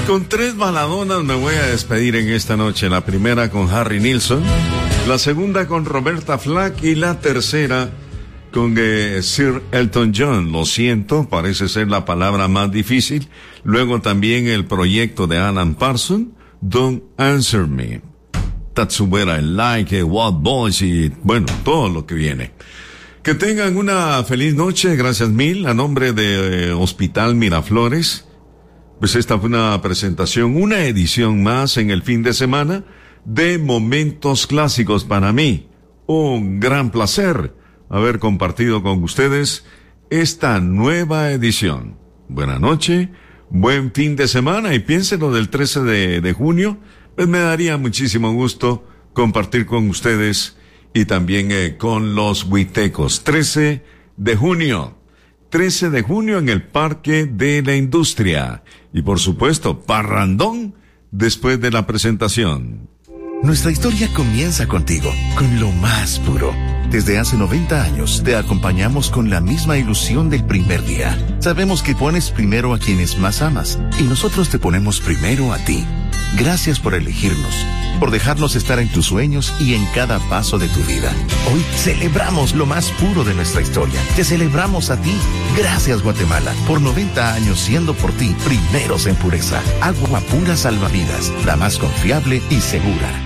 Con 3 baladonas me voy a despedir en esta noche. La primera con Harry Nilsson, la segunda con Roberta Flack y la tercera con Sir Elton John. Lo siento, parece ser la palabra más difícil. Luego también el proyecto de Alan Parsons, Don't Answer Me. That's What I Like, Wild Boys y bueno, todo lo que viene. Que tengan una feliz noche, gracias mil. A nombre de Hospital Miraflores, pues esta fue una presentación, una edición más en el fin de semana de Momentos Clásicos para mí. Un gran placer haber compartido con ustedes esta nueva edición. Buena noche, buen fin de semana y piénsenlo del 13 de junio, pues me daría muchísimo gusto compartir con ustedes y también con los huitecos. 13 de junio. 13 de junio en el Parque de la Industria. Y por supuesto, parrandón después de la presentación. Nuestra historia comienza contigo, con lo más puro. Desde hace 90 años te acompañamos con la misma ilusión del primer día. Sabemos que pones primero a quienes más amas y nosotros te ponemos primero a ti. Gracias por elegirnos, por dejarnos estar en tus sueños y en cada paso de tu vida. Hoy celebramos lo más puro de nuestra historia. Te celebramos a ti. Gracias, Guatemala, por 90 años siendo por ti primeros en pureza. Agua pura salvavidas, la más confiable y segura.